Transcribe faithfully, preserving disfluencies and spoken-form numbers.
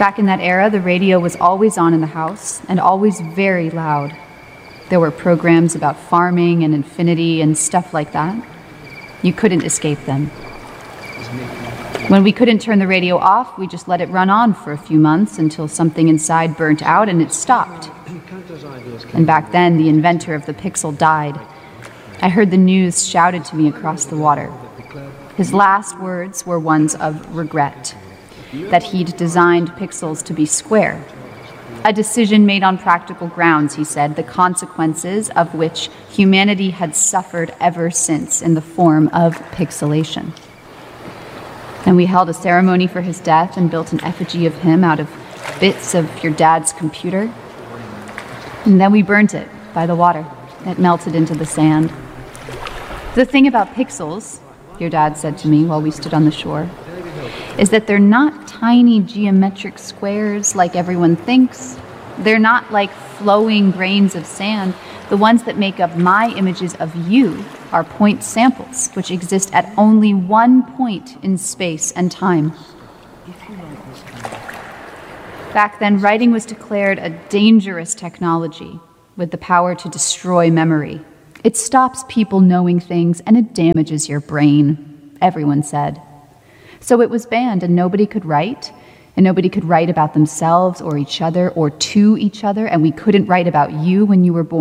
Back in that era, the radio was always on in the house and always very loud. There were programs about farming and infinity and stuff like that. You couldn't escape them. When we couldn't turn the radio off, we just let it run on for a few months until something inside burnt out and it stopped. And back then, the inventor of the Pixel died. I heard the news shouted to me across the water. His last words were ones of regret, that he'd designed Pixels to be square. A decision made on practical grounds, he said, the consequences of which humanity had suffered ever since in the form of pixelation. And we held a ceremony for his death and built an effigy of him out of bits of your dad's computer. And then we burnt it by the water. It melted into the sand. The thing about pixels, your dad said to me while we stood on the shore, is that they're not tiny geometric squares like everyone thinks. They're not like flowing grains of sand. The ones that make up my images of you are point samples, which exist at only one point in space and time. Back then, writing was declared a dangerous technology with the power to destroy memory. It stops people knowing things and it damages your brain, everyone said. So it was banned and nobody could write, and nobody could write about themselves or each other or to each other, and we couldn't write about you when you were born.